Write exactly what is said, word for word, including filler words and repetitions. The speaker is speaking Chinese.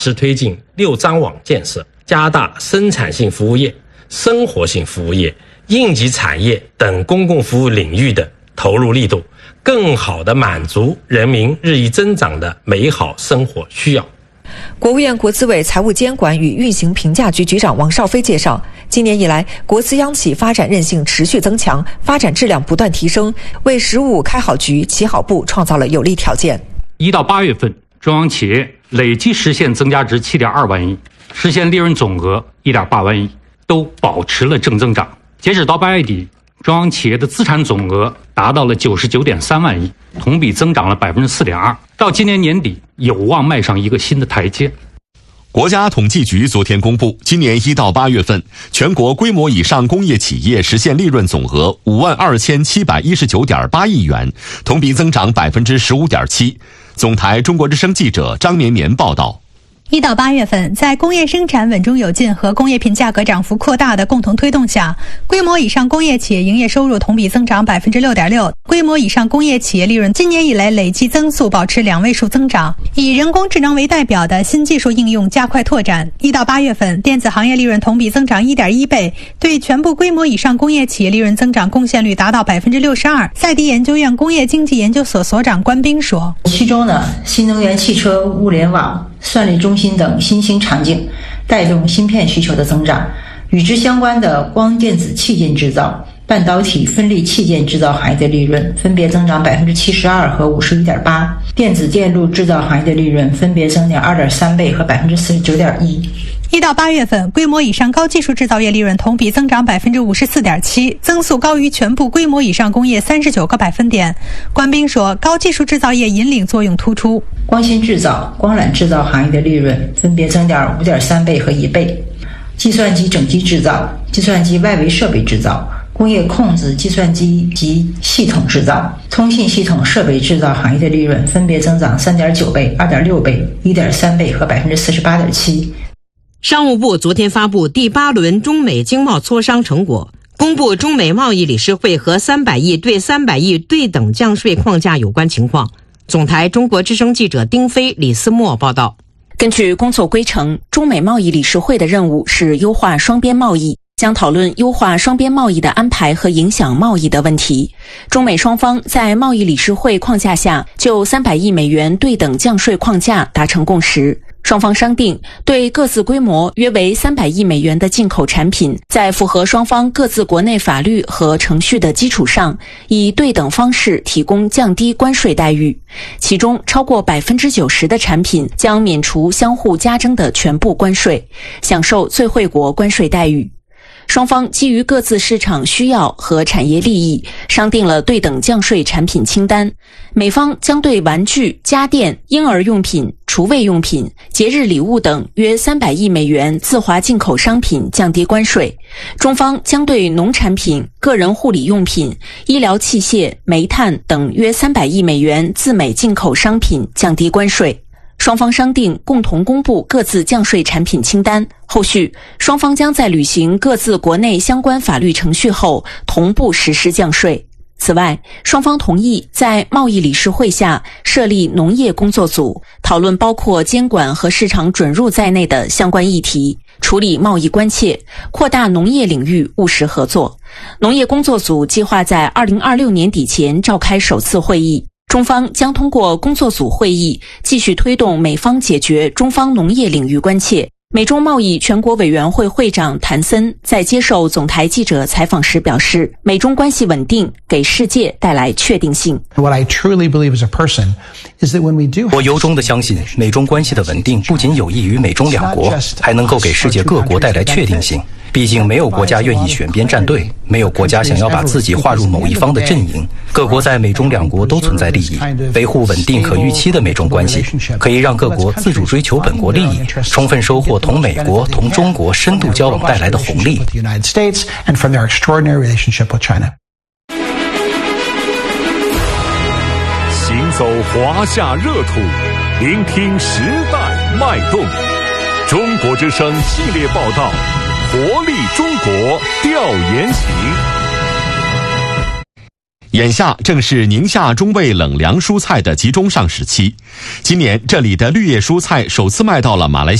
是推进六张网建设，加大生产性服务业、生活性服务业、应急产业等公共服务领域的投入力度，更好地满足人民日益增长的美好生活需要。 国务院国资委财务监管与运行评价局局长王少飞介绍，今年以来，国资央企发展韧性持续增强，发展质量不断提升，为“十五”开好局、起好步创造了有利条件。 一到八月份，中央企业累计实现增加值 七点二万亿，实现利润总额 一点八万亿，都保持了正增长。截止到八月底，中央企业的资产总额达到了 九十九点三万亿，同比增长了 百分之四点二， 到今年年底有望迈上一个新的台阶。 国家统计局昨天公布，今年一到八月份，全国规模以上工业企业实现利润总额五万二千七百一十九点八亿元，同比增长 百分之十五点七。总台中国之声记者张绵绵报道。 一到八月份，在工业生产稳中有进和工业品价格涨幅扩大的共同推动下，规模以上工业企业营业收入同比增长 百分之六点六， 规模以上工业企业利润今年以来累计增速保持两位数增长。以人工智能为代表的新技术应用加快拓展。一到八月份，电子行业利润同比增长 一点一倍，对全部规模以上工业企业利润增长贡献率达到 百分之六十二。赛迪研究院工业经济研究所所长关斌说， 其中呢，新能源汽车、物联网、算力中心等新兴场景带动芯片需求的增长，与之相关的光电子器件制造、半导体分立器件制造行业的利润分别增长 百分之七十二 和 五十一点八， 电子电路制造行业的利润分别增长 二点三倍和 百分之四十九点一。 一到八月份，规模以上高技术制造业利润同比增长 百分之五十四点七， 增速高于全部规模以上工业三十九个百分点。关斌说，高技术制造业引领作用突出， 光芯制造、光缆制造行业的利润分别增长 五点三倍和一倍，计算机整机制造、计算机外围设备制造、工业控制计算机及系统制造、通信系统设备制造行业的利润分别增长 三点九倍、二点六倍、一点三倍和 百分之四十八点七。 商务部昨天发布第八轮中美经贸磋商成果，公布中美贸易理事会和三百亿对三百亿对等降税框架有关情况。总台中国之声记者丁飞、李思墨报道。 根据工作规程，中美贸易理事会的任务是优化双边贸易，将讨论优化双边贸易的安排和影响贸易的问题。中美双方在贸易理事会框架下就三百亿美元对等降税框架达成共识。双方商定，对各自规模约为三百亿美元的进口产品，在符合双方各自国内法律和程序的基础上，以对等方式提供降低关税待遇。其中，超过 百分之九十 的产品将免除相互加征的全部关税，享受最惠国关税待遇。双方基于各自市场需要和产业利益，商定了对等降税产品清单。美方将对玩具、家电、婴儿用品、厨卫用品、节日礼物等约三百亿美元自华进口商品降低关税，中方将对农产品、个人护理用品、医疗器械、煤炭等约三百亿美元自美进口商品降低关税。双方商定共同公布各自降税产品清单，后续双方将在履行各自国内相关法律程序后同步实施降税。此外，双方同意在贸易理事会下设立农业工作组，讨论包括监管和市场准入在内的相关议题，处理贸易关切，扩大农业领域务实合作。农业工作组计划在二零二六年底前召开首次会议。中方将通过工作组会议继续推动美方解决中方农业领域关切。美中贸易全国委员会会长谭森在接受总台记者采访时表示，美中关系稳定给世界带来确定性。 我由衷地相信，美中关系的稳定不仅有益于美中两国，还能够给世界各国带来确定性。毕竟没有国家愿意选边站队，没有国家想要把自己划入某一方的阵营。各国在美中两国都存在利益，维护稳定可预期的美中关系，可以让各国自主追求本国利益，充分收获同美国、同中国深度交往带来的红利。 行走华夏热土，聆听时代脉动。中国之声系列报道，活力中国调研行。 眼下正是宁夏中味冷凉蔬菜的集中上市期，今年这里的绿叶蔬菜首次卖到了马来西亚